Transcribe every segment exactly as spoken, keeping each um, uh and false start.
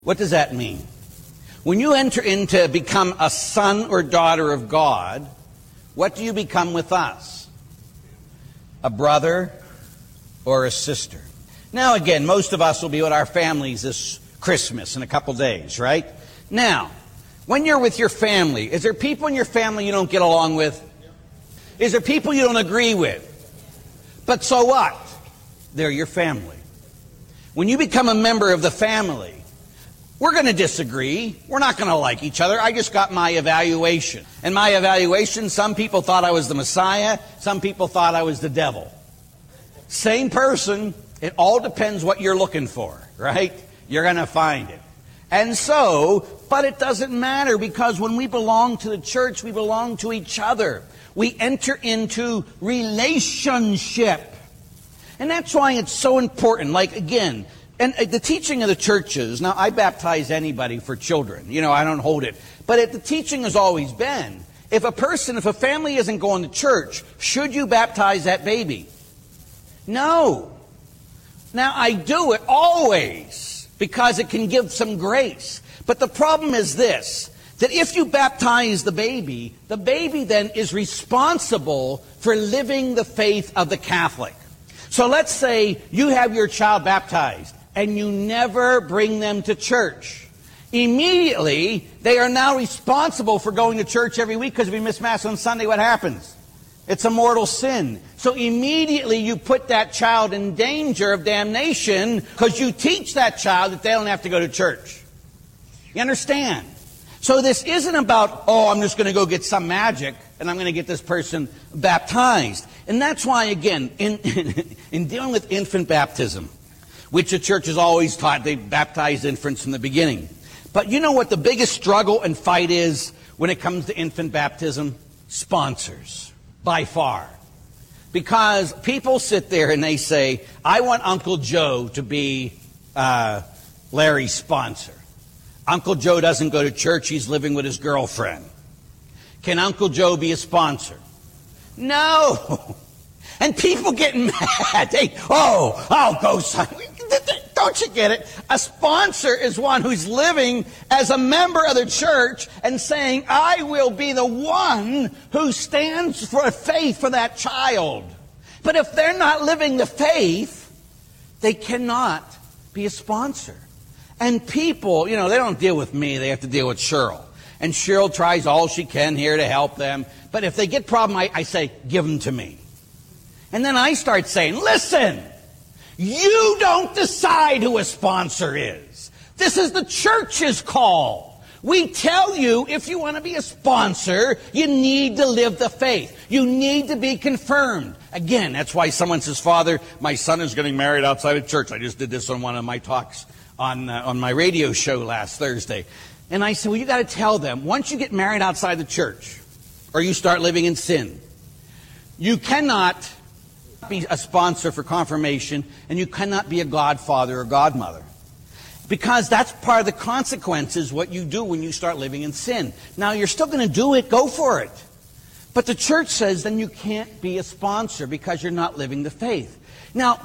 What does that mean? When you enter into become a son or daughter of God, what do you become with us? A brother or a sister. Now again, most of us will be with our families this Christmas in a couple days, right? Now, when you're with your family, is there people in your family you don't get along with? Is there people you don't agree with? But so what? They're your family. When you become a member of the family, we're going to disagree. We're not going to like each other. I just got my evaluation. And my evaluation, some people thought I was the Messiah. Some people thought I was the devil. Same person. It all depends what you're looking for, right? You're going to find it. And so, but it doesn't matter, because when we belong to the church, we belong to each other. We enter into relationship. And that's why it's so important. Like, again, and the teaching of the churches, now I baptize anybody for children. You know, I don't hold it. But it, the teaching has always been, if a person, if a family isn't going to church, should you baptize that baby? No. Now, I do it always because it can give some grace. But the problem is this, that if you baptize the baby, the baby then is responsible for living the faith of the Catholic. So let's say you have your child baptized and you never bring them to church. Immediately, they are now responsible for going to church every week, because if you miss Mass on Sunday, what happens? It's a mortal sin. So immediately you put that child in danger of damnation, because you teach that child that they don't have to go to church. You understand? So this isn't about, oh, I'm just going to go get some magic and I'm going to get this person baptized. And that's why, again, in, in dealing with infant baptism, which the church has always taught, they baptize infants from the beginning. But you know what the biggest struggle and fight is when it comes to infant baptism? Sponsors, by far. Because people sit there and they say, I want Uncle Joe to be uh, Larry's sponsor. Uncle Joe doesn't go to church, he's living with his girlfriend. Can Uncle Joe be a sponsor? No! And people get mad. They, oh, I'll go, son. Don't you get it? A sponsor is one who's living as a member of the church and saying, I will be the one who stands for faith for that child. But if they're not living the faith, they cannot be a sponsor. And people, you know, they don't deal with me, they have to deal with Cheryl. And Cheryl tries all she can here to help them. But if they get a problem, I, I say, give them to me. And then I start saying, listen, you don't decide who a sponsor is. This is the church's call. We tell you, if you want to be a sponsor, you need to live the faith. You need to be confirmed. Again, that's why someone says, Father, my son is getting married outside of church. I just did this on one of my talks on, uh, on my radio show last Thursday. And I said, well, you got to tell them, once you get married outside the church, or you start living in sin, you cannot be a sponsor for confirmation, and you cannot be a godfather or godmother. Because that's part of the consequences, what you do when you start living in sin. Now, you're still going to do it, go for it. But the church says then you can't be a sponsor because you're not living the faith. Now,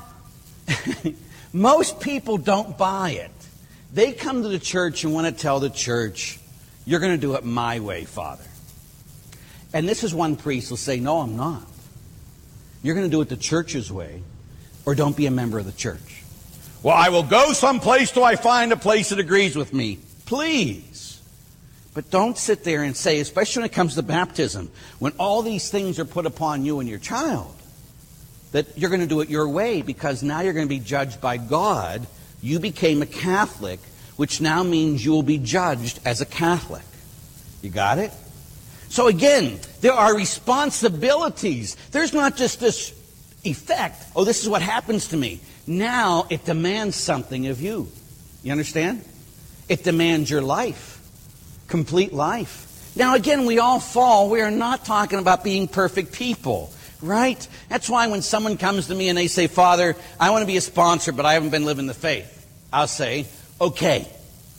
most people don't buy it. They come to the church and want to tell the church, you're going to do it my way, Father. And this is one priest will say, no, I'm not. You're going to do it the church's way, or don't be a member of the church. Well, I will go someplace till I find a place that agrees with me. Please. But don't sit there and say, especially when it comes to baptism, when all these things are put upon you and your child, that you're going to do it your way, because now you're going to be judged by God. You became a Catholic, which now means you will be judged as a Catholic. You got it? So again, there are responsibilities. There's not just this effect, oh, this is what happens to me. Now it demands something of you. You understand? It demands your life. Complete life. Now again, we all fall. We are not talking about being perfect people. Right? That's why when someone comes to me and they say, Father, I want to be a sponsor, but I haven't been living the faith. I'll say, okay.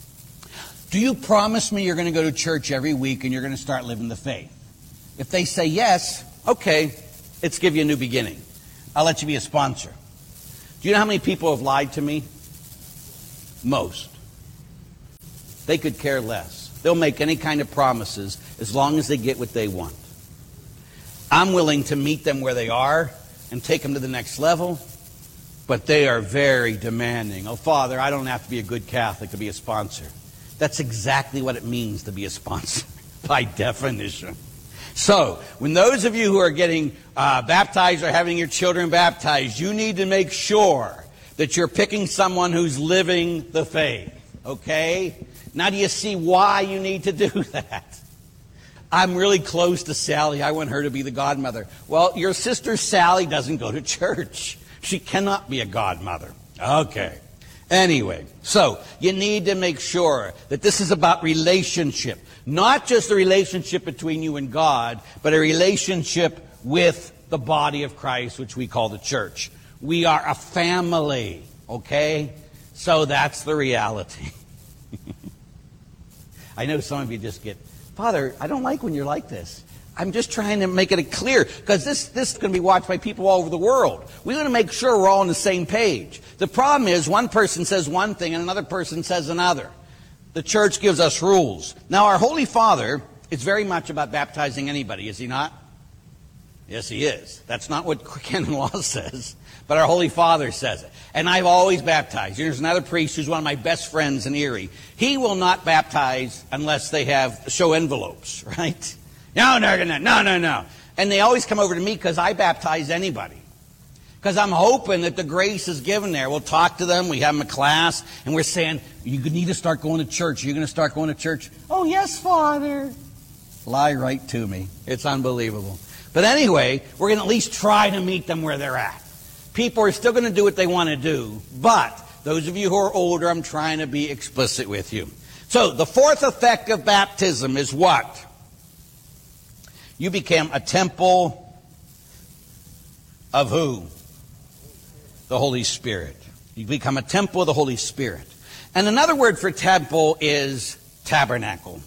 Do you promise me you're going to go to church every week and you're going to start living the faith? If they say yes, okay, let's give you a new beginning. I'll let you be a sponsor. Do you know how many people have lied to me? Most. They could care less. They'll make any kind of promises as long as they get what they want. I'm willing to meet them where they are and take them to the next level, but they are very demanding. Oh, Father, I don't have to be a good Catholic to be a sponsor. That's exactly what it means to be a sponsor, by definition. So, when those of you who are getting uh, baptized or having your children baptized, you need to make sure that you're picking someone who's living the faith. Okay? Now do you see why you need to do that? I'm really close to Sally. I want her to be the godmother. Well, your sister Sally doesn't go to church. She cannot be a godmother. Okay. Anyway, so you need to make sure that this is about relationship. Not just a relationship between you and God, but a relationship with the body of Christ, which we call the church. We are a family, okay? So that's the reality. I know some of you just get, Father, I don't like when you're like this. I'm just trying to make it clear, because this, this is going to be watched by people all over the world. We want to make sure we're all on the same page. The problem is one person says one thing and another person says another. The church gives us rules. Now, our Holy Father is very much about baptizing anybody, is he not? Yes, he is. That's not what canon law says, but our Holy Father says it. And I've always baptized. There's another priest who's one of my best friends in Erie. He will not baptize unless they have show envelopes, right? No, no, no, no, no, no. And they always come over to me because I baptize anybody. Because I'm hoping that the grace is given there. We'll talk to them. We have them a class. And we're saying, you need to start going to church. You're going to start going to church. Oh, yes, Father. Lie right to me. It's unbelievable. But anyway, we're going to at least try to meet them where they're at. People are still going to do what they want to do. But those of you who are older, I'm trying to be explicit with you. So the fourth effect of baptism is what? You became a temple of who? The Holy Spirit. You become a temple of the Holy Spirit. And another word for temple is tabernacle.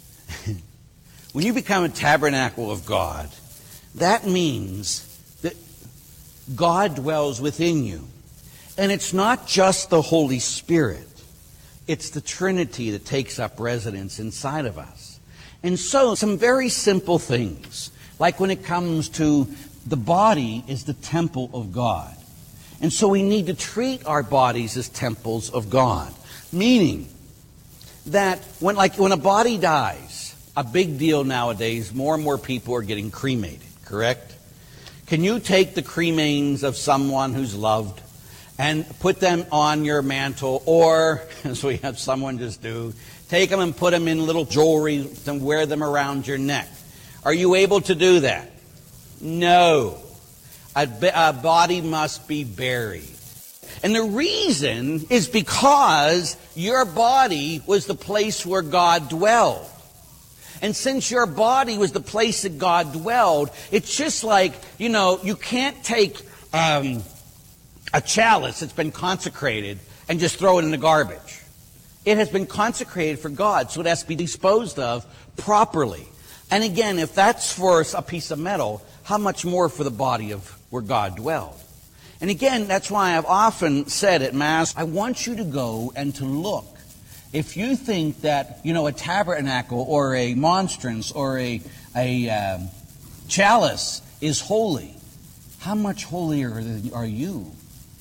When you become a tabernacle of God, that means that God dwells within you. And it's not just the Holy Spirit. It's the Trinity that takes up residence inside of us. And so, some very simple things, like when it comes to the body is the temple of God. And so we need to treat our bodies as temples of God. Meaning that when, like, when a body dies, a big deal nowadays, more and more people are getting cremated, correct? Can you take the cremains of someone who's loved and put them on your mantle, or, as we have someone just do, take them and put them in little jewelry and wear them around your neck? Are you able to do that? No. A, a body must be buried. And the reason is because your body was the place where God dwelled. And since your body was the place that God dwelled, it's just like, you know, you can't take um, a chalice that's been consecrated and just throw it in the garbage. It has been consecrated for God, so it has to be disposed of properly. And again, if that's for a piece of metal, how much more for the body of where God dwelled? And again, that's why I've often said at Mass, I want you to go and to look. If you think that, you know, a tabernacle or a monstrance or a, a um, chalice is holy, how much holier are you?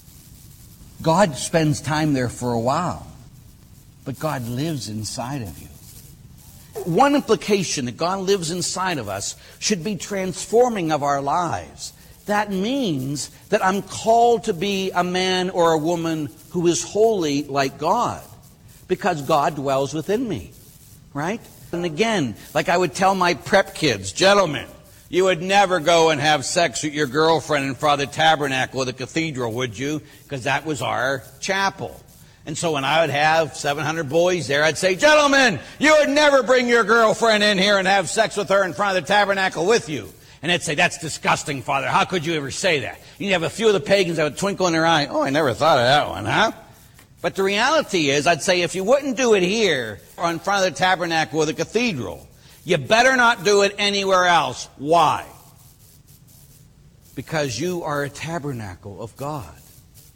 God spends time there for a while, but God lives inside of you. One implication that God lives inside of us should be transforming of our lives. That means that I'm called to be a man or a woman who is holy like God, because God dwells within me, right? And again, like I would tell my prep kids, gentlemen, you would never go and have sex with your girlfriend in front of the tabernacle of the cathedral, would you? Because that was our chapel. And so when I would have seven hundred boys there, I'd say, gentlemen, you would never bring your girlfriend in here and have sex with her in front of the tabernacle with you. And they'd say, that's disgusting, Father. How could you ever say that? You'd have a few of the pagans that would twinkle in their eye. Oh, I never thought of that one, huh? But the reality is, I'd say, if you wouldn't do it here or in front of the tabernacle or the cathedral, you better not do it anywhere else. Why? Because you are a tabernacle of God.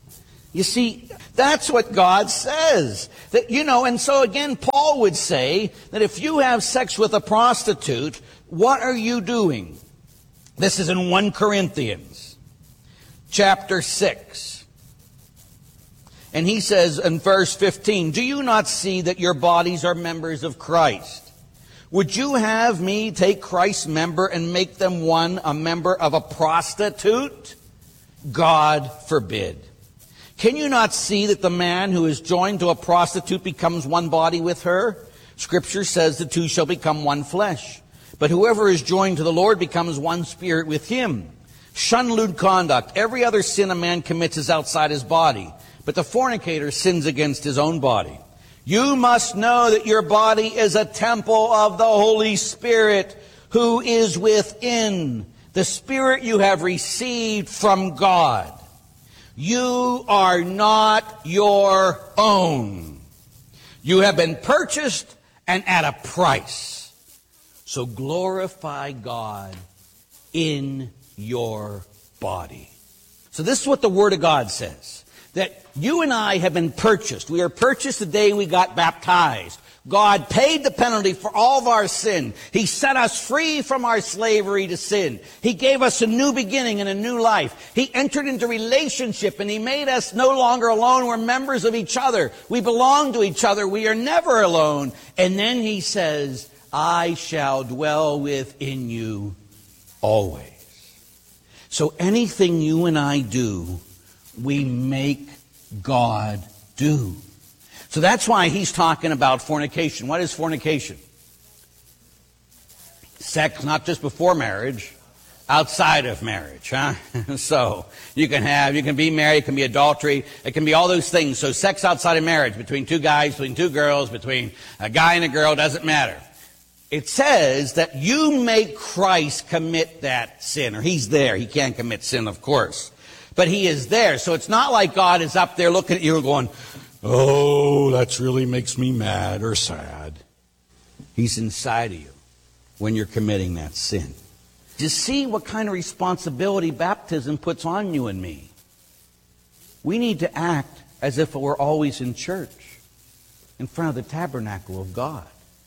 You see, that's what God says. That, you know, and so again, Paul would say that if you have sex with a prostitute, what are you doing? This is in First Corinthians chapter six. And he says in verse fifteen, do you not see that your bodies are members of Christ? Would you have me take Christ's member and make them one, a member of a prostitute? God forbid. Can you not see that the man who is joined to a prostitute becomes one body with her? Scripture says the two shall become one flesh. But whoever is joined to the Lord becomes one spirit with him. Shun lewd conduct. Every other sin a man commits is outside his body, but the fornicator sins against his own body. You must know that your body is a temple of the Holy Spirit who is within, the Spirit you have received from God. You are not your own. You have been purchased and at a price. So glorify God in your body. So this is what the Word of God says. That you and I have been purchased. We are purchased the day we got baptized. God paid the penalty for all of our sin. He set us free from our slavery to sin. He gave us a new beginning and a new life. He entered into relationship and He made us no longer alone. We're members of each other. We belong to each other. We are never alone. And then He says, I shall dwell within you always. So anything you and I do, we make God do. So that's why he's talking about fornication. What is fornication? Sex not just before marriage, outside of marriage, huh? So you can have, you can be married, it can be adultery, it can be all those things. So sex outside of marriage, between two guys, between two girls, between a guy and a girl, doesn't matter. It says that you make Christ commit that sin, or He's there. He can't commit sin, of course, but He is there. So it's not like God is up there looking at you and going, oh, that really makes me mad or sad. He's inside of you when you're committing that sin. Do you see what kind of responsibility baptism puts on you and me? We need to act as if we're always in church, in front of the tabernacle of God.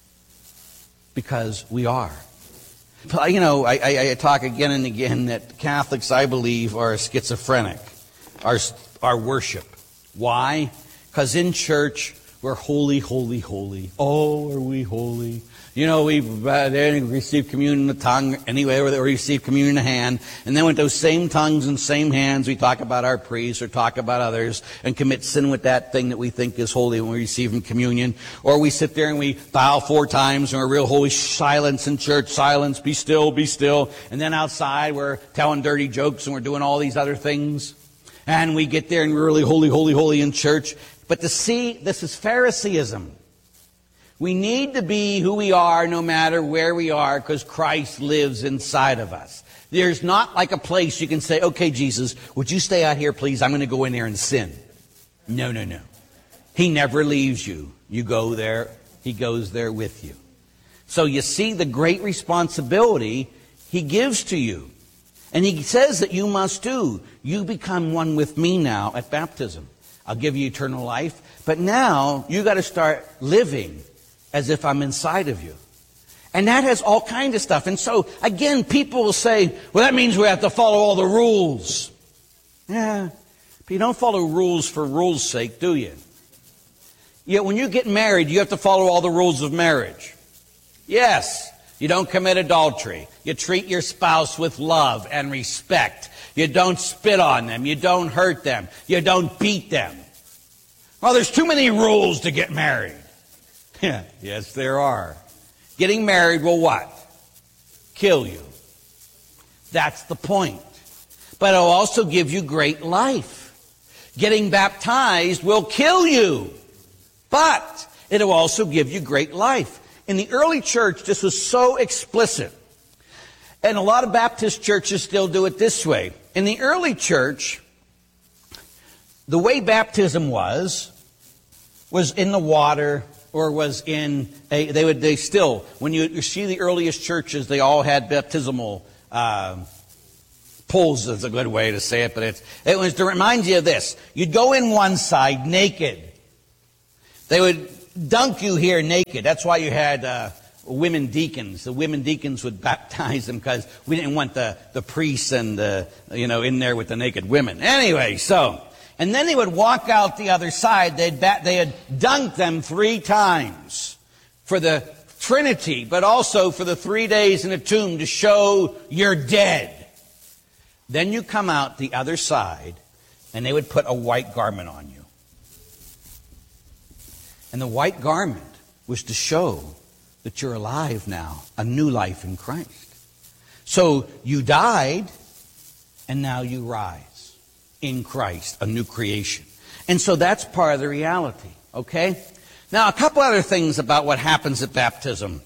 Because we are. You know, I, I, I talk again and again that Catholics, I believe, are schizophrenic. Our, our worship. Why? Because in church, we're holy, holy, holy. Oh, are we holy? You know, we uh, receive communion in the tongue, anyway, or we receive communion in the hand. And then with those same tongues and same hands, we talk about our priests or talk about others and commit sin with that thing that we think is holy when we receive in communion. Or we sit there and we bow four times and we're real holy. Silence in church, silence, be still, be still. And then outside, we're telling dirty jokes and we're doing all these other things. And we get there and we're really holy, holy, holy in church. But to see, this is Phariseeism. We need to be who we are no matter where we are because Christ lives inside of us. There's not like a place you can say, okay, Jesus, would you stay out here, please? I'm going to go in there and sin. No, no, no. He never leaves you. You go there, He goes there with you. So you see the great responsibility He gives to you. And He says that you must do. You become one with me now at baptism. I'll give you eternal life. But now you got to start living as if I'm inside of you. And that has all kinds of stuff. And so, again, people will say, well, that means we have to follow all the rules. Yeah, but you don't follow rules for rules' sake, do you? Yet when you get married, you have to follow all the rules of marriage. Yes, you don't commit adultery. You treat your spouse with love and respect. You don't spit on them. You don't hurt them. You don't beat them. Well, there's too many rules to get married. Yeah, yes, there are. Getting married will what? Kill you. That's the point. But it'll also give you great life. Getting baptized will kill you. But it'll also give you great life. In the early church, this was so explicit. And a lot of Baptist churches still do it this way. In the early church, the way baptism was, was in the water, or was in a, they would, they still, when you, you see the earliest churches, they all had baptismal uh, Pulls is a good way to say it, but it's, it was to remind you of this. You'd go in one side naked. They would dunk you here naked. That's why you had uh, women deacons. The women deacons would baptize them because we didn't want the, the priests and the, you know, in there with the naked women. Anyway, so, and then they would walk out the other side. They'd ba- they had dunked them three times for the Trinity, but also for the three days in a tomb to show you're dead. Then you come out the other side, and they would put a white garment on you. And the white garment was to show that you're alive now, a new life in Christ. So you died, and now you rise in Christ, a new creation. And so that's part of the reality, okay? Now, a couple other things about what happens at baptism.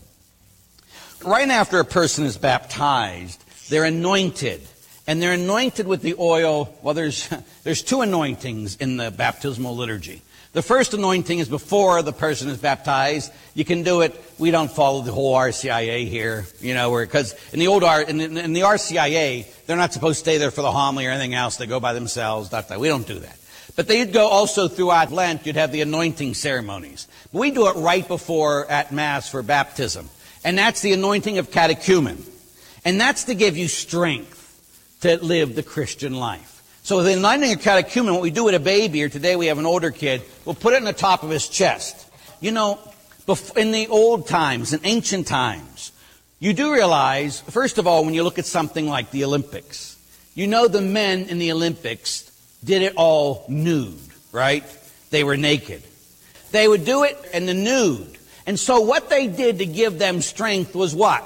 Right after a person is baptized, they're anointed. And they're anointed with the oil. Well, there's, there's two anointings in the baptismal liturgy. The first anointing is before the person is baptized. You can do it. We don't follow the whole R C I A here, you know, because in the old R, in the, in the R C I A, they're not supposed to stay there for the homily or anything else. They go by themselves. That, that. We don't do that. But they'd go also throughout Lent. You'd have the anointing ceremonies. But we do it right before at Mass for baptism. And that's the anointing of catechumen. And that's to give you strength to live the Christian life. So the anointing of catechumen, what we do with a baby, or today we have an older kid, we'll put it in the top of his chest. You know, in the old times, in ancient times, you do realize, first of all, when you look at something like the Olympics, you know the men in the Olympics did it all nude, right? They were naked. They would do it in the nude. And so what they did to give them strength was what?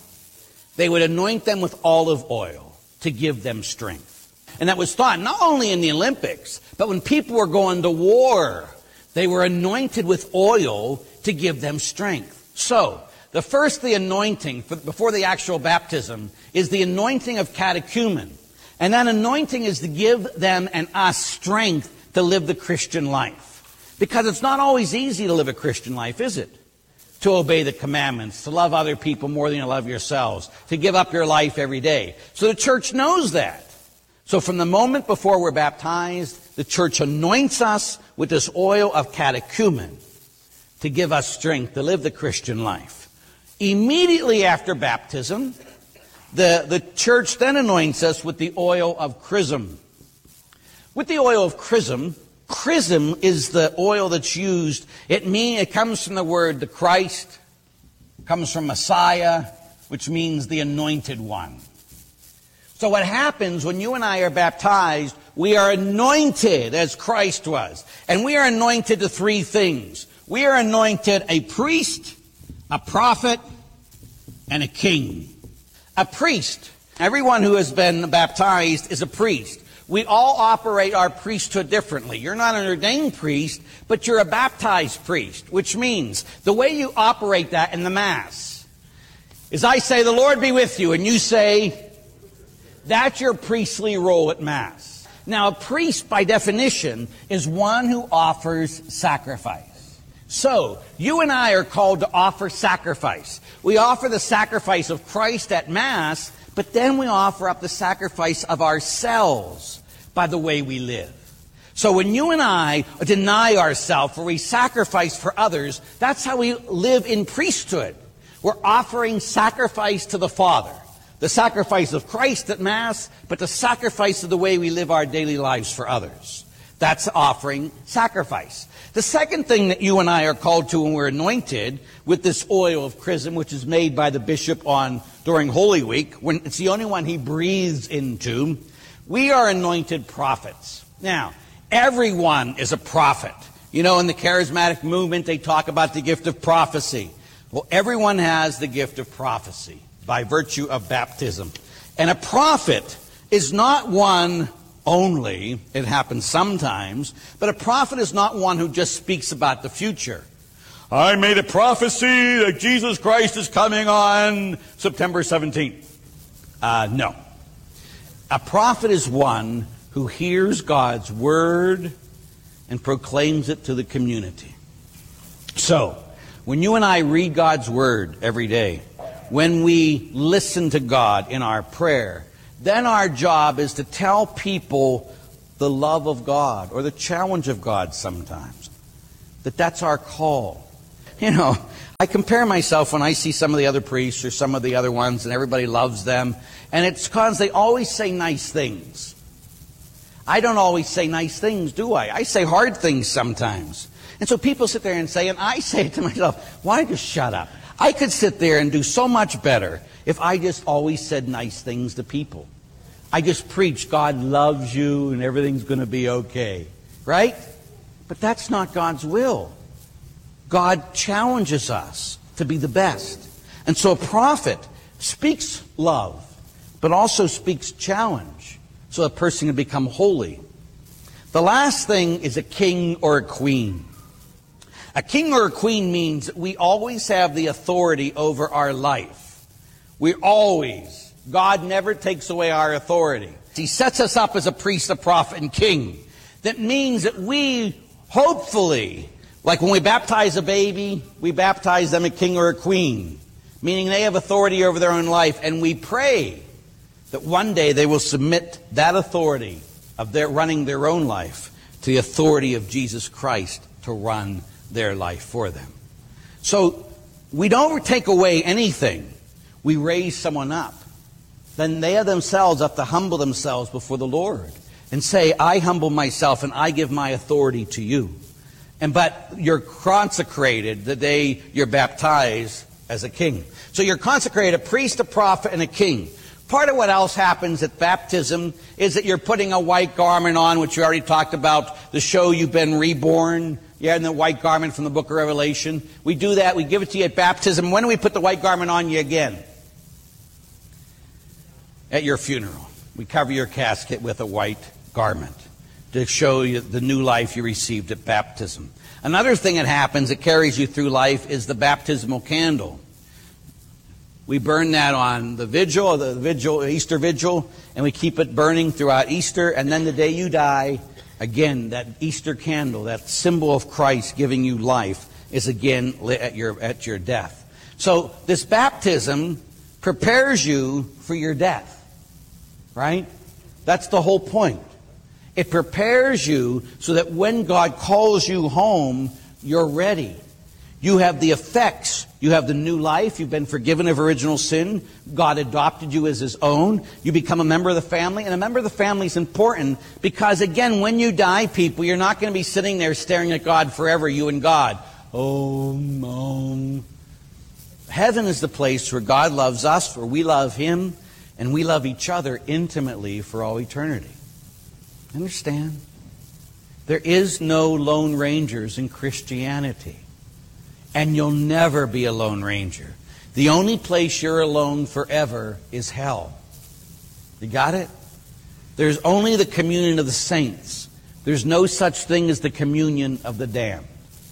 They would anoint them with olive oil to give them strength. And that was thought not only in the Olympics, but when people were going to war, they were anointed with oil to give them strength. So, the first, the anointing, for, before the actual baptism, is the anointing of catechumen. And that anointing is to give them and us strength to live the Christian life. Because it's not always easy to live a Christian life, is it? To obey the commandments, to love other people more than you love yourselves, to give up your life every day. So the church knows that. So from the moment before we're baptized, the church anoints us with this oil of catechumen to give us strength to live the Christian life. Immediately after baptism, the, the church then anoints us with the oil of chrism. With the oil of chrism, chrism is the oil that's used. It mean it comes from the word the Christ, comes from Messiah, which means the anointed one. So what happens when you and I are baptized, we are anointed as Christ was. And we are anointed to three things. We are anointed a priest, a prophet, and a king. A priest. Everyone who has been baptized is a priest. We all operate our priesthood differently. You're not an ordained priest, but you're a baptized priest, which means the way you operate that in the Mass is I say, the Lord be with you, and you say, that's your priestly role at Mass. Now, a priest, by definition, is one who offers sacrifice. So, you and I are called to offer sacrifice. We offer the sacrifice of Christ at Mass, but then we offer up the sacrifice of ourselves by the way we live. So when you and I deny ourselves or we sacrifice for others, that's how we live in priesthood. We're offering sacrifice to the Father. The sacrifice of Christ at Mass, but the sacrifice of the way we live our daily lives for others. That's offering sacrifice. The second thing that you and I are called to when we're anointed with this oil of chrism, which is made by the bishop on during Holy Week, when it's the only one he breathes into, we are anointed prophets. Now, everyone is a prophet. You know, in the charismatic movement, they talk about the gift of prophecy. Well, everyone has the gift of prophecy by virtue of baptism. And a prophet is not one only, it happens sometimes, but a prophet is not one who just speaks about the future. I made a prophecy that Jesus Christ is coming on September seventeenth. Uh, no. A prophet is one who hears God's word and proclaims it to the community. So, when you and I read God's word every day, when we listen to God in our prayer, then our job is to tell people the love of God, or the challenge of God sometimes. That that's our call. You know, I compare myself when I see some of the other priests or some of the other ones, and everybody loves them, and it's because they always say nice things. I don't always say nice things, do I? I say hard things sometimes. And so people sit there and say, and I say to myself, why just shut up? I could sit there and do so much better if I just always said nice things to people. I just preach God loves you and everything's going to be okay. Right? But that's not God's will. God challenges us to be the best. And so a prophet speaks love, but also speaks challenge, so a person can become holy. The last thing is a king or a queen. A king or a queen means that we always have the authority over our life. We always. God never takes away our authority. He sets us up as a priest, a prophet, and king. That means that we, hopefully, like when we baptize a baby, we baptize them a king or a queen, meaning they have authority over their own life, and we pray that one day they will submit that authority of their running their own life to the authority of Jesus Christ to run their life for them. So we don't take away anything. We raise someone up. Then they themselves have to humble themselves before the Lord and say, I humble myself and I give my authority to you. And but you're consecrated the day you're baptized as a king. So you're consecrated, a priest, a prophet, and a king. Part of what else happens at baptism is that you're putting a white garment on, which we already talked about, to show you've been reborn. Yeah, and the white garment from the book of Revelation. We do that. We give it to you at baptism. When do we put the white garment on you again? At your funeral. We cover your casket with a white garment to show you the new life you received at baptism. Another thing that happens that carries you through life is the baptismal candle. We burn that on the vigil, the vigil, Easter vigil, and we keep it burning throughout Easter. And then the day you die, again, that Easter candle, that symbol of Christ giving you life, is again lit at your at your death. So this baptism prepares you for your death. Right? That's the whole point. It prepares you so that when God calls you home, you're ready. You have the effects. You have the new life. You've been forgiven of original sin. God adopted you as His own. You become a member of the family. And a member of the family is important because, again, when you die, people, you're not going to be sitting there staring at God forever, you and God. Oh, um. Heaven is the place where God loves us, where we love Him, and we love each other intimately for all eternity. Understand? There is no Lone Rangers in Christianity. And you'll never be a Lone Ranger. The only place you're alone forever is hell. You got it? There's only the communion of the saints. There's no such thing as the communion of the damned.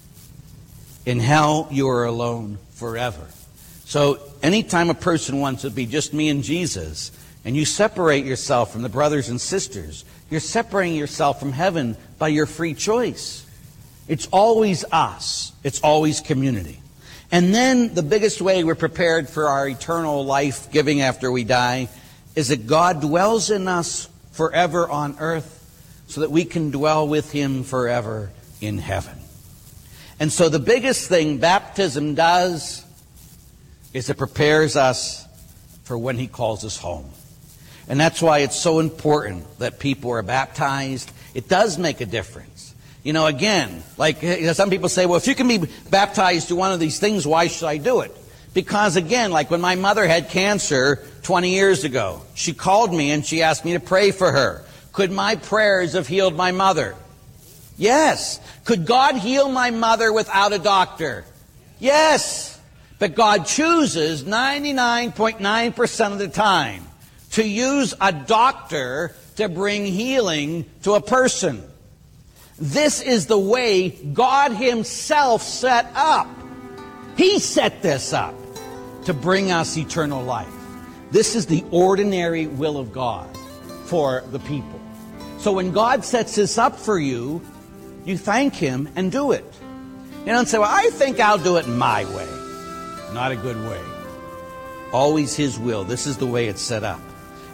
In hell, you are alone forever. So anytime a person wants to be just me and Jesus, and you separate yourself from the brothers and sisters, you're separating yourself from heaven by your free choice. It's always us. It's always community. And then the biggest way we're prepared for our eternal life giving after we die is that God dwells in us forever on earth so that we can dwell with Him forever in heaven. And so the biggest thing baptism does is it prepares us for when He calls us home. And that's why it's so important that people are baptized. It does make a difference. You know, again, like some people say, well, if you can be baptized to one of these things, why should I do it? Because again, like when my mother had cancer twenty years ago, she called me and she asked me to pray for her. Could my prayers have healed my mother? Yes. Could God heal my mother without a doctor? Yes. But God chooses ninety-nine point nine percent of the time to use a doctor to bring healing to a person. This is the way God Himself set up. He set this up to bring us eternal life. This is the ordinary will of God for the people. So when God sets this up for you, you thank Him and do it. You don't say, well, I think I'll do it my way. Not a good way. Always His will. This is the way it's set up.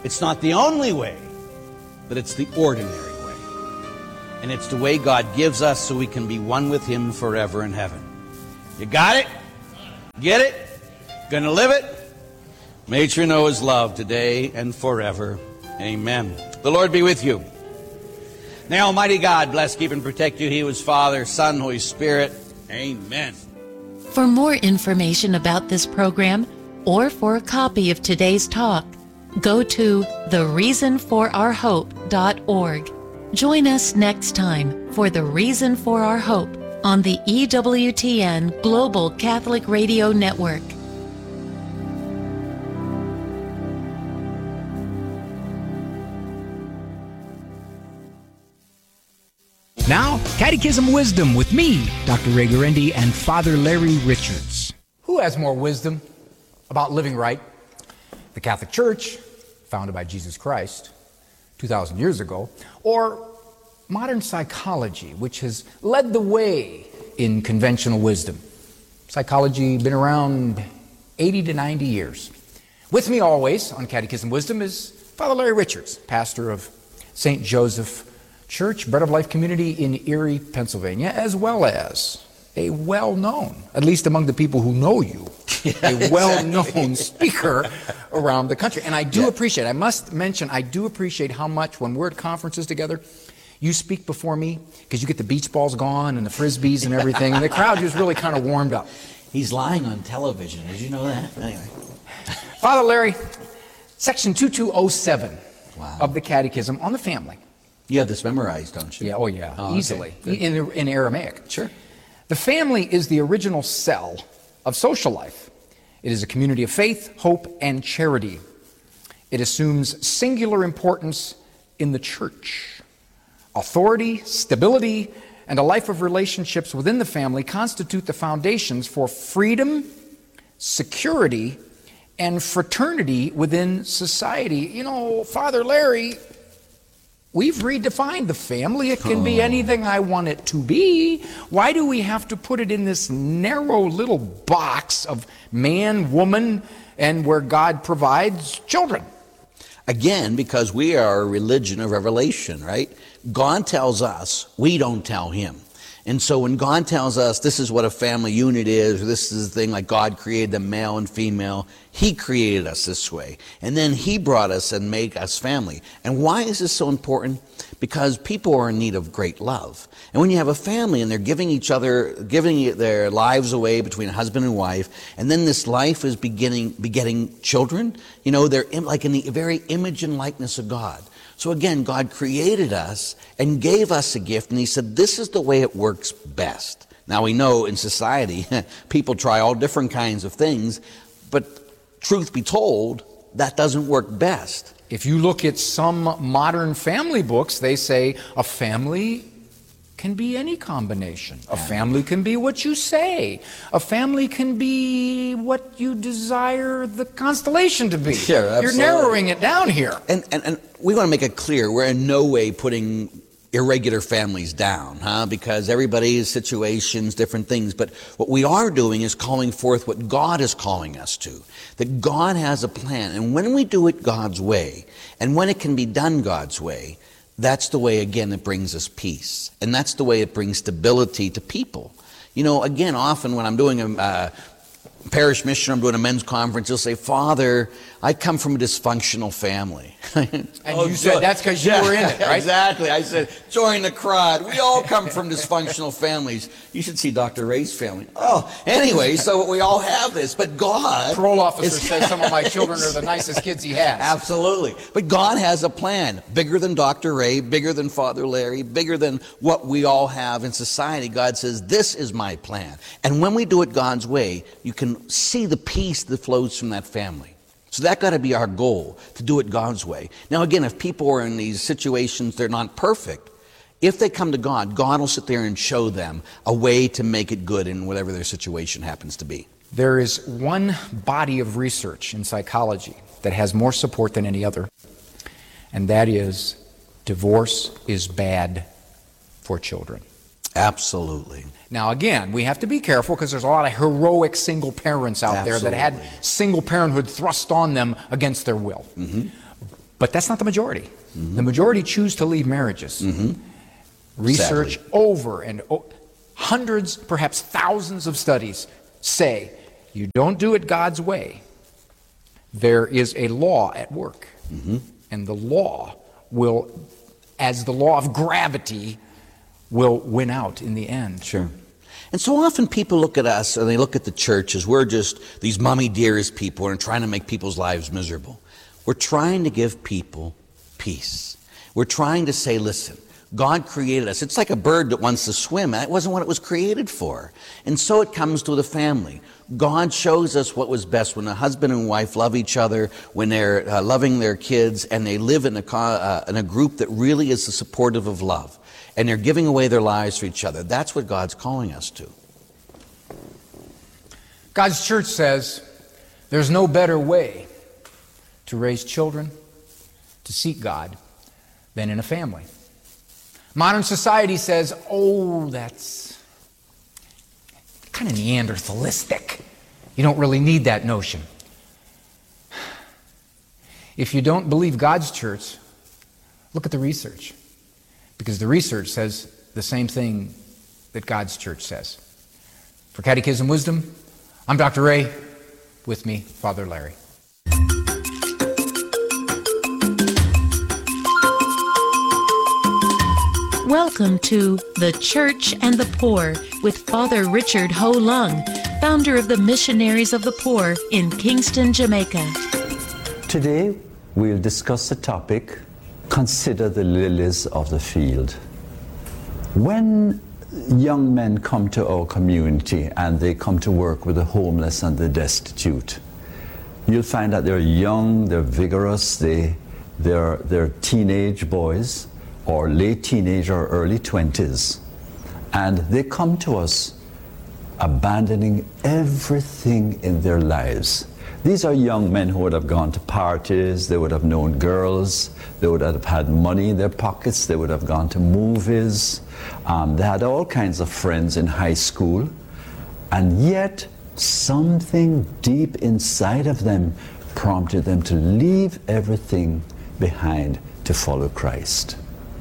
It's not the only way, but it's the ordinary way. And it's the way God gives us so we can be one with Him forever in heaven. You got it? Get it? Gonna live it? May you know His love today and forever. Amen. The Lord be with you. Now, Almighty God, bless, keep, and protect you. He who is Father, Son, Holy Spirit. Amen. For more information about this program or for a copy of today's talk, go to the reason for our hope dot org. Join us next time for The Reason for Our Hope on the E W T N Global Catholic Radio Network. Now, Catechism Wisdom with me, Doctor Ray Guarendi, and Father Larry Richards. Who has more wisdom about living right? The Catholic Church, founded by Jesus Christ two thousand years ago, or modern psychology, which has led the way in conventional wisdom? Psychology been around eighty to ninety years. With me always on Catechism Wisdom is Father Larry Richards, pastor of Saint Joseph Church, Bread of Life Community in Erie, Pennsylvania, as well as a well-known, at least among the people who know you, a well-known speaker around the country. And I do yeah. appreciate, I must mention, I do appreciate how much when we're at conferences together, you speak before me, because you get the beach balls gone and the frisbees and everything, and the crowd just really kind of warmed up. He's lying on television. Did you know that? Anyway. Father Larry, section two two oh seven wow. of the Catechism on the family. You have this memorized, don't you? Yeah, oh yeah, oh, easily, okay. in, in Aramaic. Sure. The family is the original cell of social life. It is a community of faith, hope, and charity. It assumes singular importance in the church. Authority, stability, and a life of relationships within the family constitute the foundations for freedom, security, and fraternity within society. You know, Father Larry, we've redefined the family. It can oh. be anything I want it to be. Why do we have to put it in this narrow little box of man, woman, and where God provides children? Again, because we are a religion of revelation, right? God tells us, we don't tell Him. And so when God tells us this is what a family unit is, or this is the thing like God created them male and female, He created us this way. And then He brought us and made us family. And why is this so important? Because people are in need of great love. And when you have a family and they're giving each other, giving their lives away between husband and wife, and then this life is beginning, begetting children, you know, they're in, like in the very image and likeness of God. So again, God created us and gave us a gift, and He said, this is the way it works best. Now we know in society, people try all different kinds of things, but truth be told, that doesn't work best. If you look at some modern family books, they say a family can be any combination. A family can be what you say. A family can be what you desire the constellation to be. Sure, absolutely. You're narrowing it down here. And, and, and we want to make it clear, we're in no way putting irregular families down, huh? Because everybody's situations, different things. But what we are doing is calling forth what God is calling us to. That God has a plan. And when we do it God's way, and when it can be done God's way, that's the way, again, that brings us peace. And that's the way it brings stability to people. You know, again, often when I'm doing a uh, parish mission, I'm doing a men's conference, you'll say, Father, I come from a dysfunctional family. And oh, you said that's because you yeah, were in it, right? Exactly. I said, join the crowd. We all come from dysfunctional families. You should see Doctor Ray's family. Oh, anyway, so we all have this. But God... Parole officer is, says some of my children are the nicest kids he has. Absolutely. But God has a plan. Bigger than Doctor Ray, bigger than Father Larry, bigger than what we all have in society. God says, this is my plan. And when we do it God's way, you can see the peace that flows from that family. So that got to be our goal, to do it God's way. Now again, if people are in these situations, they're not perfect. If they come to God, God will sit there and show them a way to make it good in whatever their situation happens to be. There is one body of research in psychology that has more support than any other, and that is divorce is bad for children. Absolutely. Now again, we have to be careful because there's a lot of heroic single parents out Absolutely. there that had single parenthood thrust on them against their will. Mm-hmm. But that's not the majority. Mm-hmm. The majority choose to leave marriages. Mm-hmm. Research Sadly. over and over, hundreds, perhaps thousands of studies say, you don't do it God's way, there is a law at work. Mm-hmm. And the law will, as the law of gravity, will win out in the end. Sure. And so often people look at us and they look at the church as we're just these mummy dearest people and trying to make people's lives miserable. We're trying to give people peace. We're trying to say, listen, God created us. It's like a bird that wants to swim. That wasn't what it was created for. And so it comes to the family. God shows us what was best when a husband and wife love each other, when they're uh, loving their kids, and they live in a, uh, in a group that really is supportive of love. And they're giving away their lives for each other. That's what God's calling us to. God's church says there's no better way to raise children, to seek God, than in a family. Modern society says, oh, that's kind of Neanderthalistic. You don't really need that notion. If you don't believe God's church, look at the research. Because the research says the same thing that God's church says. For Catechism Wisdom, I'm Doctor Ray. With me, Father Larry. Welcome to The Church and the Poor with Father Richard Ho Lung, founder of the Missionaries of the Poor in Kingston, Jamaica. Today, we'll discuss the topic, consider the lilies of the field. When young men come to our community and they come to work with the homeless and the destitute, you'll find that they're young, they're vigorous, they, they're, they're teenage boys, or late teenage or early twenties, and they come to us abandoning everything in their lives. These are young men who would have gone to parties, they would have known girls, they would have had money in their pockets, they would have gone to movies, um, they had all kinds of friends in high school, and yet something deep inside of them prompted them to leave everything behind to follow Christ.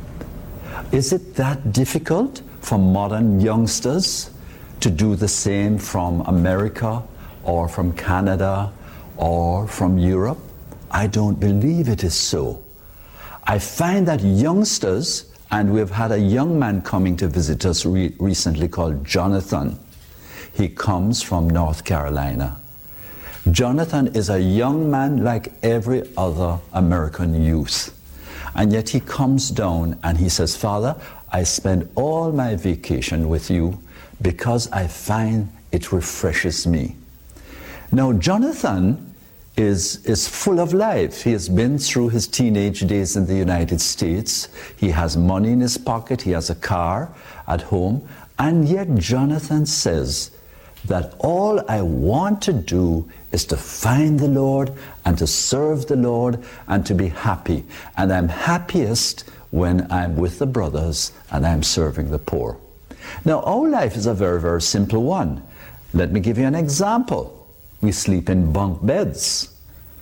Is it that difficult for modern youngsters to do the same from America or from Canada or from Europe? I don't believe it is so. I find that youngsters, and we've had a young man coming to visit us re- recently called Jonathan. He comes from North Carolina. Jonathan is a young man like every other American youth. And yet he comes down and he says, Father, I spend all my vacation with you because I find it refreshes me. Now, Jonathan is, is full of life. He has been through his teenage days in the United States. He has money in his pocket. He has a car at home. And yet Jonathan says that all I want to do is to find the Lord and to serve the Lord and to be happy. And I'm happiest when I'm with the brothers and I'm serving the poor. Now, our life is a very, very simple one. Let me give you an example. We sleep in bunk beds.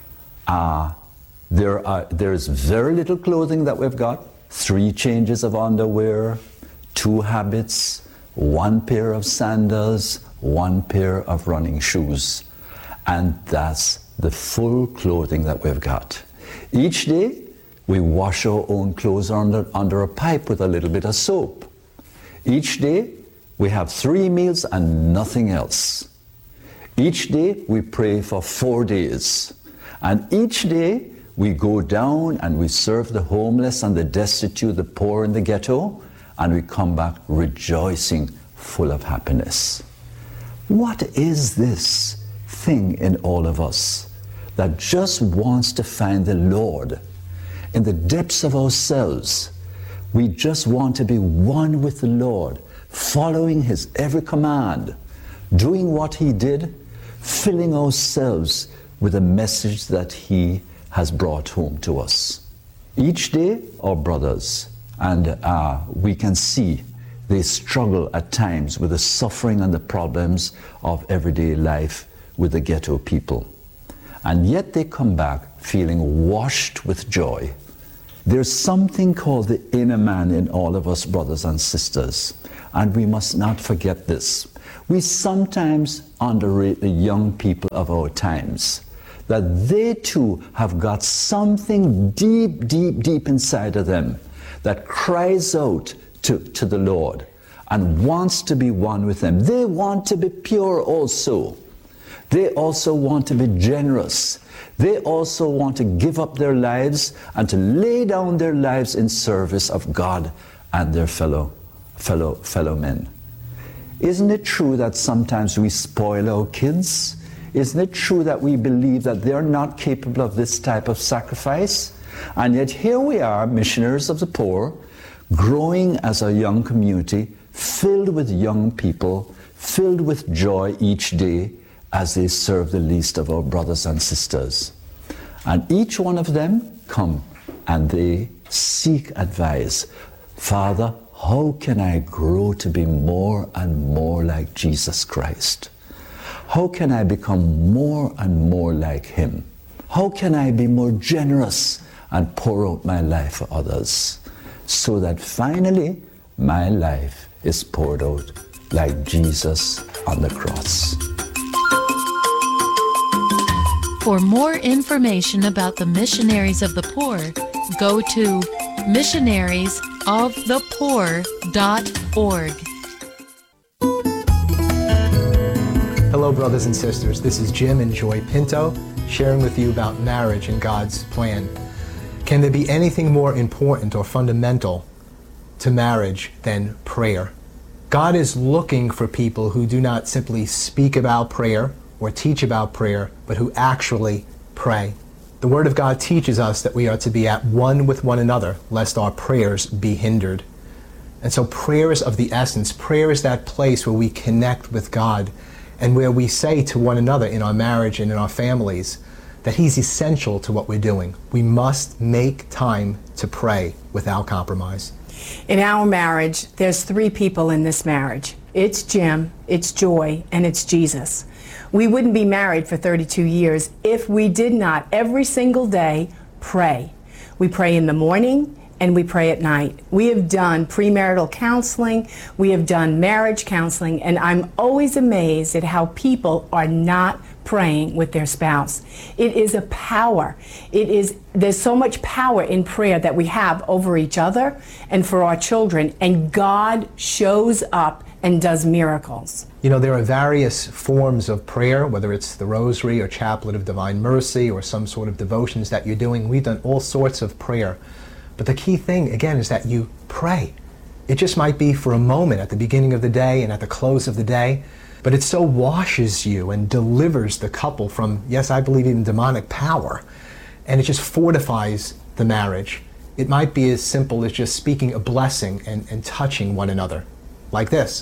Uh, there are, there's very little clothing that we've got, three changes of underwear, two habits, one pair of sandals, one pair of running shoes. And that's the full clothing that we've got. Each day, we wash our own clothes under, under a pipe with a little bit of soap. Each day, we have three meals and nothing else. Each day, we pray for four days. And each day, we go down and we serve the homeless and the destitute, the poor in the ghetto, and we come back rejoicing, full of happiness. What is this thing in all of us that just wants to find the Lord? In the depths of ourselves, we just want to be one with the Lord, following His every command, doing what He did, filling ourselves with the message that He has brought home to us. Each day, our brothers, and uh, we can see they struggle at times with the suffering and the problems of everyday life with the ghetto people. and yet they come back feeling washed with joy. There's something called the inner man in all of us, brothers and sisters, and we must not forget this. We sometimes underrate the young people of our times, that they too have got something deep, deep, deep inside of them that cries out to, to the Lord and wants to be one with them. They want to be pure also. They also want to be generous. They also want to give up their lives and to lay down their lives in service of God and their fellow, fellow, fellow men. Isn't it true that sometimes we spoil our kids? Isn't it true that we believe that they're not capable of this type of sacrifice? And yet here we are, missionaries of the poor, growing as a young community, filled with young people, filled with joy each day as they serve the least of our brothers and sisters. And each one of them come and they seek advice. Father, how can I grow to be more and more like Jesus Christ? How can I become more and more like Him? How can I be more generous and pour out my life for others, so that finally my life is poured out like Jesus on the cross? For more information about the Missionaries of the Poor, go to missionaries of the poor dot org. Hello, brothers and sisters. This is Jim and Joy Pinto sharing with you about marriage and God's plan. Can there be anything more important or fundamental to marriage than prayer? God is looking for people who do not simply speak about prayer or teach about prayer, but who actually pray. The Word of God teaches us that we are to be at one with one another, lest our prayers be hindered. And so prayer is of the essence. Prayer is that place where we connect with God and where we say to one another in our marriage and in our families that He's essential to what we're doing. We must make time to pray without compromise. In our marriage, there's three people in this marriage. It's Jim, it's Joy, and it's Jesus. We wouldn't be married for thirty-two years if we did not every single day pray. We pray in the morning and we pray at night. We have done premarital counseling, we have done marriage counseling, and I'm always amazed at how people are not praying with their spouse. It is a power. It is, there's so much power in prayer that we have over each other and for our children, and God shows up and does miracles. You know, there are various forms of prayer, whether it's the Rosary or Chaplet of Divine Mercy or some sort of devotions that you're doing. We've done all sorts of prayer. But the key thing, again, is that you pray. It just might be for a moment at the beginning of the day and at the close of the day, but it so washes you and delivers the couple from, yes, I believe even demonic power, and it just fortifies the marriage. It might be as simple as just speaking a blessing and, and touching one another, like this.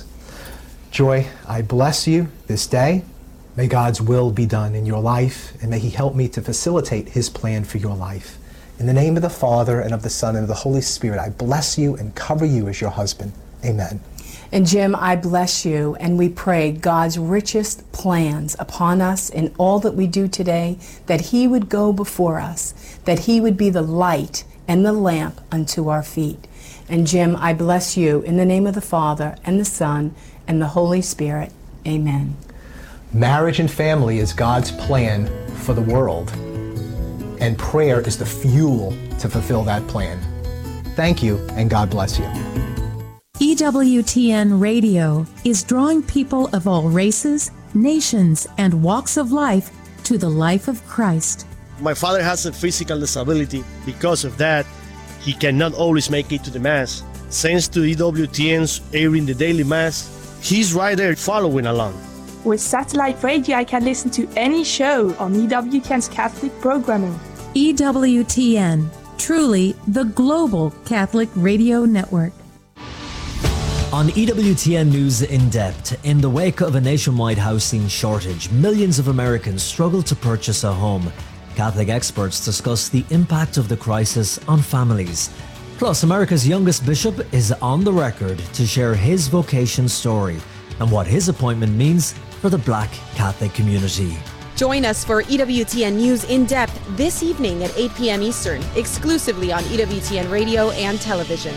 Joy, I bless you this day. May God's will be done in your life, and may He help me to facilitate His plan for your life. In the name of the Father, and of the Son, and of the Holy Spirit, I bless you and cover you as your husband. Amen. And Jim, I bless you, and we pray God's richest plans upon us in all that we do today, that He would go before us, that He would be the light and the lamp unto our feet. And Jim, I bless you in the name of the Father, and the Son, and the Holy Spirit. Amen. Marriage and family is God's plan for the world, and prayer is the fuel to fulfill that plan. Thank you, and God bless you. E W T N Radio is drawing people of all races, nations, and walks of life to the life of Christ. My father has a physical disability. Because of that, he cannot always make it to the Mass. Thanks to E W T N's airing the daily Mass, he's right there following along. With satellite radio, I can listen to any show on E W T N's Catholic programming. E W T N, truly the global Catholic radio network. On E W T N News In Depth, in the wake of a nationwide housing shortage, millions of Americans struggle to purchase a home. Catholic experts discuss the impact of the crisis on families. Plus, America's youngest bishop is on the record to share his vocation story and what his appointment means for the Black Catholic community. Join us for E W T N News In Depth this evening at eight p.m. Eastern, exclusively on E W T N Radio and television.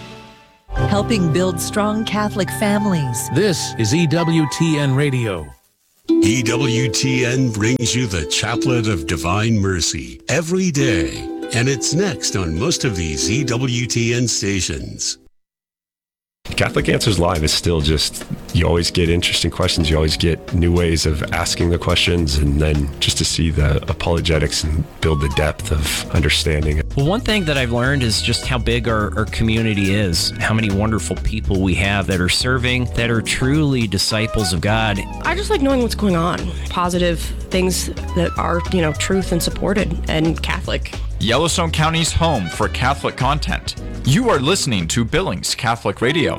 Helping build strong Catholic families. This is E W T N Radio. E W T N brings you the Chaplet of Divine Mercy every day, and it's next on most of these E W T N stations. Catholic Answers Live is still just, you always get interesting questions, you always get new ways of asking the questions, and then just to see the apologetics and build the depth of understanding. Well, one thing that I've learned is just how big our, our community is, how many wonderful people we have that are serving, that are truly disciples of God. I just like knowing what's going on, positive things that are, you know, truth and supported and Catholic. Yellowstone County's home for Catholic content. You are listening to Billings Catholic Radio.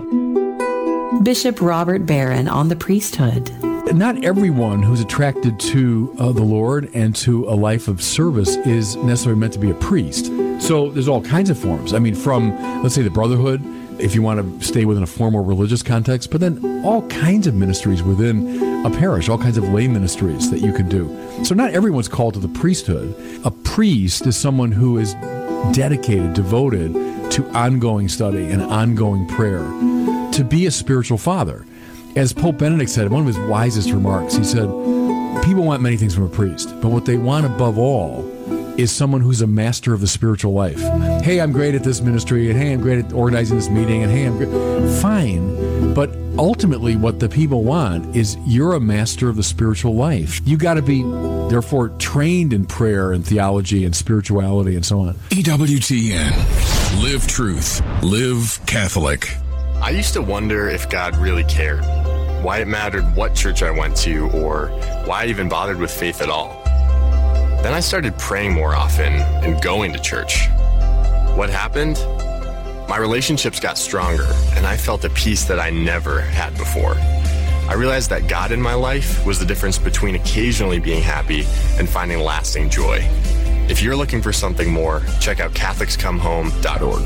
Bishop Robert Barron on the priesthood. Not everyone who's attracted to uh, the Lord and to a life of service is necessarily meant to be a priest. So there's all kinds of forms. I mean, from, let's say, the brotherhood, if you want to stay within a formal religious context, but then all kinds of ministries within a parish, all kinds of lay ministries that you can do. So not everyone's called to the priesthood. A priest is someone who is dedicated, devoted to ongoing study and ongoing prayer, to be a spiritual father. As Pope Benedict said in one of his wisest remarks, he said, people want many things from a priest, but what they want above all is someone who's a master of the spiritual life. Hey, I'm great at this ministry, and hey, I'm great at organizing this meeting, and hey, I'm great. Fine, but ultimately what the people want is you're a master of the spiritual life. You got to be, therefore, trained in prayer and theology and spirituality and so on. E W T N. Live truth. Live Catholic. I used to wonder if God really cared, why it mattered what church I went to, or why I even bothered with faith at all. Then I started praying more often and going to church. What happened? My relationships got stronger, and I felt a peace that I never had before. I realized that God in my life was the difference between occasionally being happy and finding lasting joy. If you're looking for something more, check out Catholics Come Home dot org.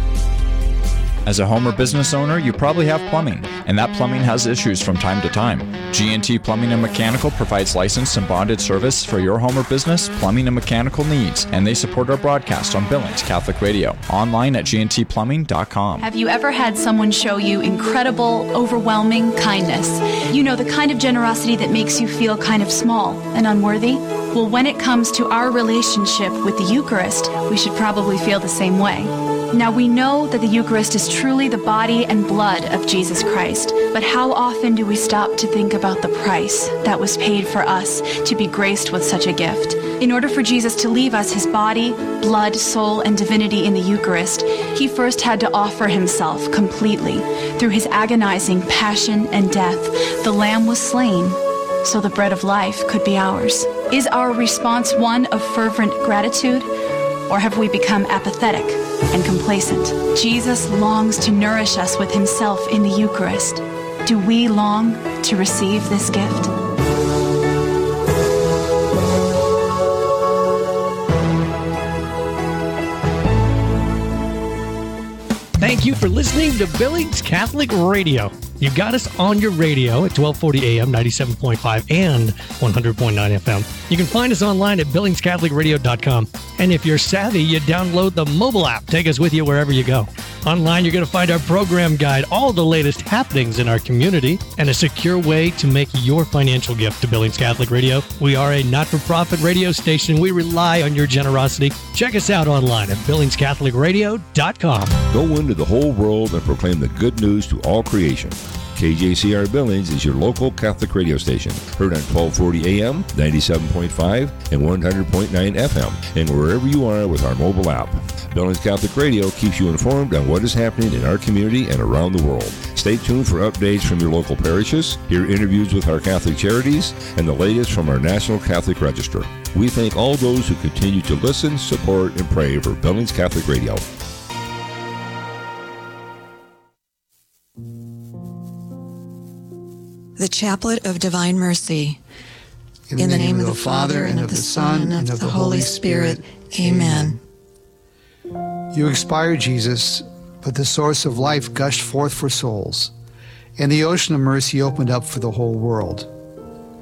As a home or business owner, you probably have plumbing, and that plumbing has issues from time to time. G and T Plumbing and Mechanical provides licensed and bonded service for your home or business plumbing and mechanical needs, and they support our broadcast on Billings Catholic Radio, online at G and T plumbing dot com. Have you ever had someone show you incredible, overwhelming kindness? You know, the kind of generosity that makes you feel kind of small and unworthy? Well, when it comes to our relationship with the Eucharist, we should probably feel the same way. Now, we know that the Eucharist is truly the body and blood of Jesus Christ, but how often do we stop to think about the price that was paid for us to be graced with such a gift? In order for Jesus to leave us his body, blood, soul, and divinity in the Eucharist, he first had to offer himself completely. Through his agonizing passion and death, the Lamb was slain so the bread of life could be ours. Is our response one of fervent gratitude, or have we become apathetic and complacent? Jesus longs to nourish us with himself in the Eucharist. Do we long to receive this gift? Thank you for listening to Billings Catholic Radio. You got us on your radio at twelve forty a m, ninety-seven point five, and one hundred point nine F M. You can find us online at billings catholic radio dot com. And if you're savvy, you download the mobile app. Take us with you wherever you go. Online, you're going to find our program guide, all the latest happenings in our community, and a secure way to make your financial gift to Billings Catholic Radio. We are a not-for-profit radio station. We rely on your generosity. Check us out online at billings catholic radio dot com. Go into the whole world and proclaim the good news to all creation. K J C R Billings is your local Catholic radio station, heard on twelve forty a m, ninety-seven point five, and one hundred point nine F M, and wherever you are with our mobile app. Billings Catholic Radio keeps you informed on what is happening in our community and around the world. Stay tuned for updates from your local parishes, hear interviews with our Catholic charities, and the latest from our National Catholic Register. We thank all those who continue to listen, support, and pray for Billings Catholic Radio. The Chaplet of Divine Mercy. In, In the, the name, name of the Father, and of the Son, and of the Holy Spirit. Amen. You expired, Jesus, but the source of life gushed forth for souls, and the ocean of mercy opened up for the whole world.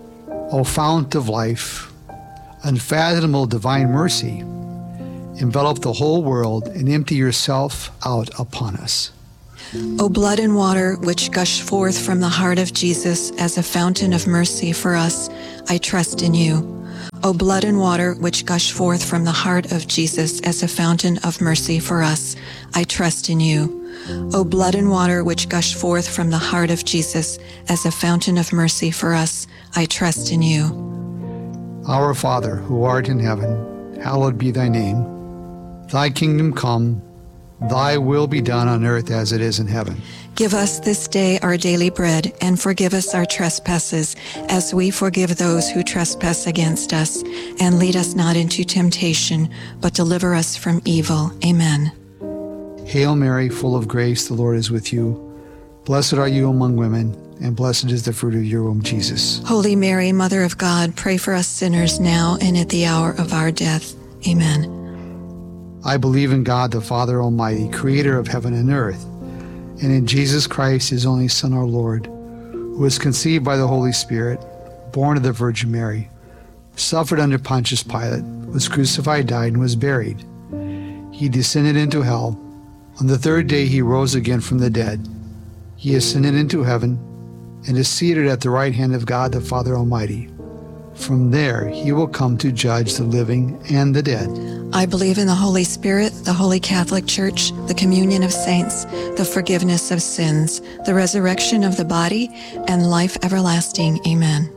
O fount of life, unfathomable divine mercy, envelop the whole world and empty yourself out upon us. O blood and water which gush forth from the heart of Jesus as a fountain of mercy for us, I trust in you. O blood and water which gush forth from the heart of Jesus as a fountain of mercy for us, I trust in you. O blood and water which gush forth from the heart of Jesus as a fountain of mercy for us, I trust in you. Our Father, who art in heaven, hallowed be thy name. Thy kingdom come, thy will be done on earth as it is in heaven. Give us this day our daily bread, and forgive us our trespasses, as we forgive those who trespass against us. And lead us not into temptation, but deliver us from evil. Amen. Hail Mary, full of grace, the Lord is with you. Blessed are you among women, and blessed is the fruit of your womb, Jesus. Holy Mary, Mother of God, pray for us sinners now and at the hour of our death. Amen. I believe in God, the Father Almighty, creator of heaven and earth, and in Jesus Christ, his only Son, our Lord, who was conceived by the Holy Spirit, born of the Virgin Mary, suffered under Pontius Pilate, was crucified, died, and was buried. He descended into hell. On the third day he rose again from the dead. He ascended into heaven and is seated at the right hand of God the Father Almighty. From there he will come to judge the living and the dead. I believe in the Holy Spirit, the Holy Catholic Church, the communion of saints, the forgiveness of sins, the resurrection of the body, and life everlasting. Amen.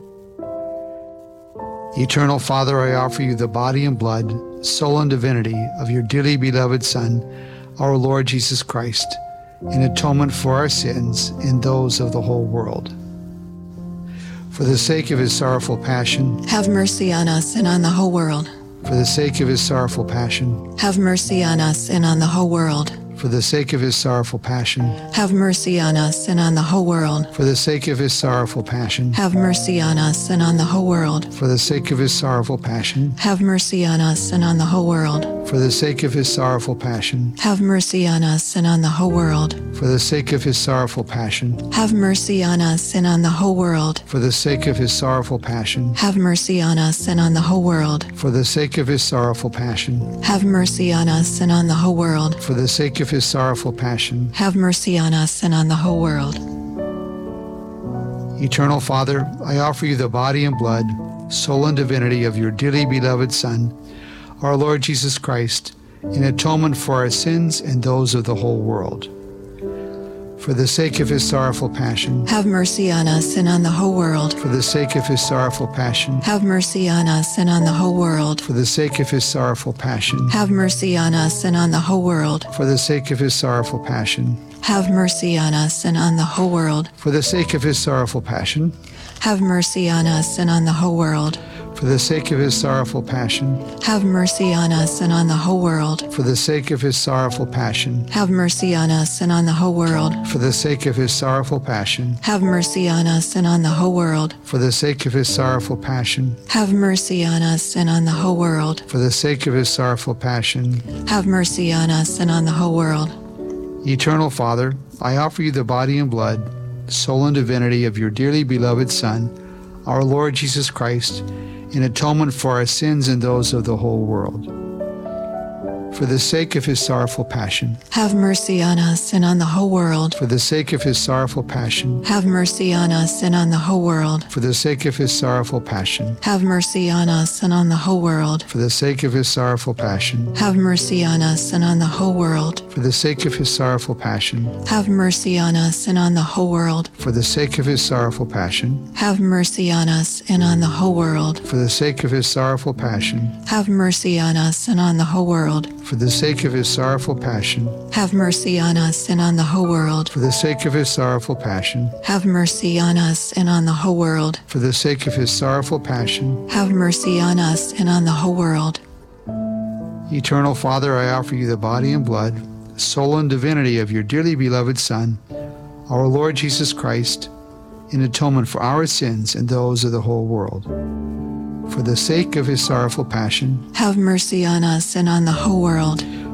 Eternal Father, I offer you the body and blood, soul and divinity of your dearly beloved Son, our Lord Jesus Christ, in atonement for our sins and those of the whole world. For the sake of his sorrowful passion, have mercy on us and on the whole world. For the sake of his sorrowful passion, have mercy on us and on the whole world. For the sake of his sorrowful passion, have mercy on us and on the whole world. For the sake of his sorrowful passion, have mercy on us and on the whole world. For the sake of his sorrowful passion, have mercy on us and on the whole world. For the sake of his sorrowful passion, have mercy on us and on the whole world. For the sake of his sorrowful passion, have mercy on us and on the whole world. For the sake of his sorrowful passion, have mercy on us and on the whole world. For the sake of his sorrowful passion, have mercy on us and on the whole world. For the sake of his sorrowful passion, have mercy on us and on the whole world. Eternal Father, I offer you the body and blood, soul and divinity of your dearly beloved Son, our Lord Jesus Christ, in atonement for our sins and those of the whole world. For the sake of his sorrowful passion, have mercy on us and on the whole world. For the sake of his sorrowful passion, have mercy on us and on the whole world. For the sake of his sorrowful passion, have mercy on us and on the whole world. For the sake of his sorrowful passion, have mercy on us and on the whole world. For the sake of his sorrowful passion, have mercy on us and on the whole world. For the sake of his sorrowful passion, have mercy on us and on the whole world. For the sake of his sorrowful passion, have mercy on us and on the whole world. For the sake of his sorrowful passion, have mercy on us and on the whole world. For the sake of his sorrowful passion, have mercy on us and on the whole world. For the sake of his sorrowful passion, have mercy on us and on the whole world. Eternal Father, I offer you the body and blood, soul and divinity of your dearly beloved Son, our Lord Jesus Christ, in atonement for our sins and those of the whole world. For the sake of his sorrowful passion, have mercy on us and on the whole world. For the sake of his sorrowful passion, have mercy on us and on the whole world. For the sake of his sorrowful passion, have mercy on us and on the whole world. For the sake of his sorrowful passion, have mercy on us and on the whole world. For the sake of his sorrowful passion, have mercy on us and on the whole world. For the sake of his sorrowful passion, have mercy on us and on the whole world. For the sake of his sorrowful passion, have mercy on us and on the whole world. For the sake of his sorrowful passion, have mercy on us and on the whole world. For the sake of his sorrowful passion, have mercy on us and on the whole world. For the sake of his sorrowful passion, have mercy on us and on the whole world. Eternal Father, I offer you the body and blood, soul and divinity of your dearly beloved Son, our Lord Jesus Christ, in atonement for our sins and those of the whole world. For the sake of his sorrowful passion, have mercy on us and on the whole world.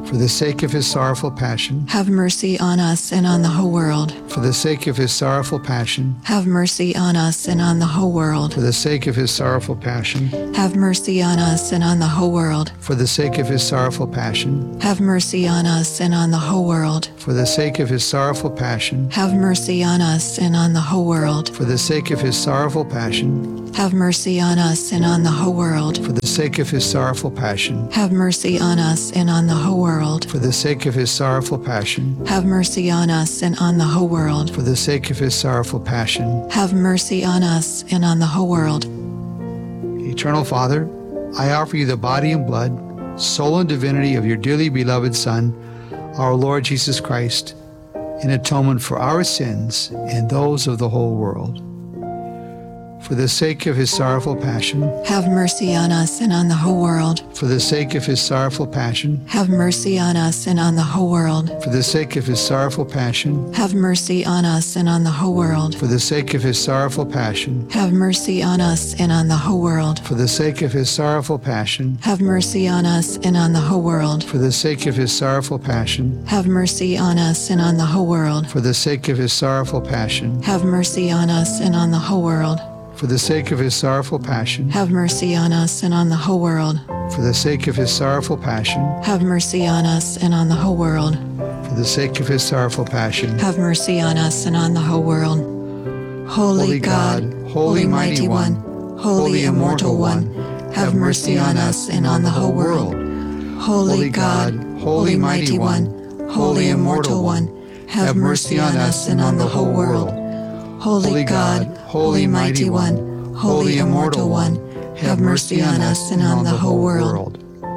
For the sake of his sorrowful passion, have mercy on us and on the whole world. For the sake of his sorrowful passion, have mercy on us and on the whole world. For the sake of his sorrowful passion, have mercy on us and on the whole world. For the sake of his sorrowful passion, have mercy on us and on the whole world. For the sake of his sorrowful passion, have mercy on us and on the whole world. For the sake of his sorrowful passion, have mercy on us and on the whole world. For the sake of his sorrowful passion, have mercy on us and on the whole world. For the sake of his sorrowful passion, have mercy on us and on the whole world. For the sake of his sorrowful passion, have mercy on us and on the whole world. Eternal Father, I offer you the body and blood, soul and divinity of your dearly beloved Son, our Lord Jesus Christ, in atonement for our sins and those of the whole world. For the sake of his sorrowful passion, have mercy on us and on the whole world. For the sake of his sorrowful passion, have mercy on us and on the whole world. For the sake of his sorrowful passion, have mercy on us and on the whole world. For the sake of his sorrowful passion, have mercy on us and on the whole world. For the sake of his sorrowful passion, have mercy on us and on the whole world. For the sake of his sorrowful passion, have mercy on us and on the whole world. For the sake of his sorrowful passion, have mercy on us and on the whole world. For the sake of his sorrowful passion, have mercy on us and on the whole world. For the sake of his sorrowful passion, have mercy on us and on the whole world. For the sake of his sorrowful passion, have mercy on us and on the whole world. Holy, Holy God, God, Holy Mighty One, Holy Immortal One, have mercy on us and on the whole world. Holy God, Holy Mighty One, Holy Immortal One, have mercy on us and on the whole world. Holy God, Holy Mighty One, Holy Immortal One, have mercy on us and on the whole world.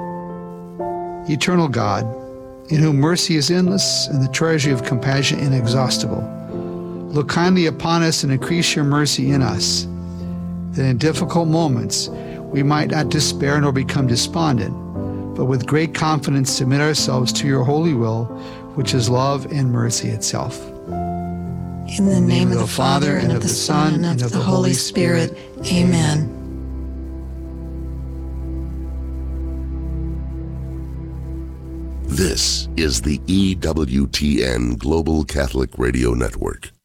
Eternal God, in whom mercy is endless and the treasury of compassion inexhaustible, look kindly upon us and increase your mercy in us, that in difficult moments we might not despair nor become despondent, but with great confidence submit ourselves to your holy will, which is love and mercy itself. In the name of the Father, and of the Son, and of the Holy Spirit. Amen. This is the E W T N Global Catholic Radio Network.